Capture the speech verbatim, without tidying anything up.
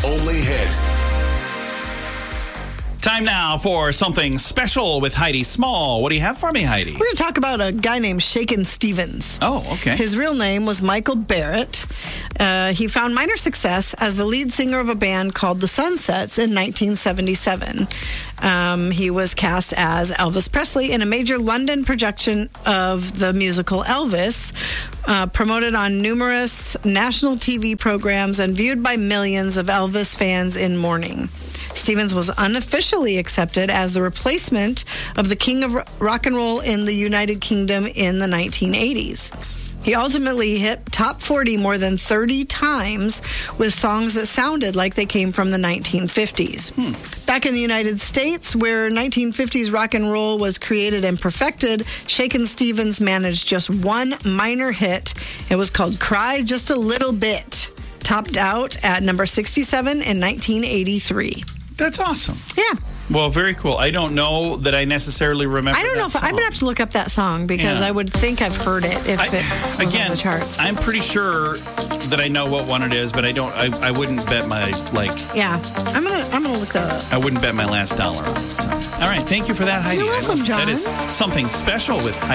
only hit. Time now for something special with Heidi Small. What do you have for me, Heidi? We're going to talk about a guy named Shakin' Stevens. Oh, okay. His real name was Michael Barrett. Uh, he found minor success as the lead singer of a band called The Sunsets in nineteen seventy-seven. Um, he was cast as Elvis Presley in a major London production of the musical Elvis, uh, promoted on numerous national T V programs and viewed by millions of Elvis fans in mourning. Stevens was unofficially accepted as the replacement of the King of Rock and Roll in the United Kingdom in the nineteen eighties. He ultimately hit top forty more than thirty times with songs that sounded like they came from the nineteen fifties. Hmm. Back in the United States, where nineteen fifties rock and roll was created and perfected, Shakin' Stevens managed just one minor hit. It was called Cry Just a Little Bit. Topped out at number sixty-seven in nineteen eighty-three. That's awesome. Yeah. Well, very cool. I don't know that I necessarily remember I don't know that if song. I'm going to have to look up that song because Yeah. I would think I've heard it if I, it was again, on the charts. I'm pretty sure that I know what one it is, but I don't. I, I wouldn't bet my like. yeah. I'm going to I'm going to look that up. I wouldn't bet my last dollar on it. So. All right. Thank you for that, Heidi. You're welcome, I- John. That is something special with Heidi.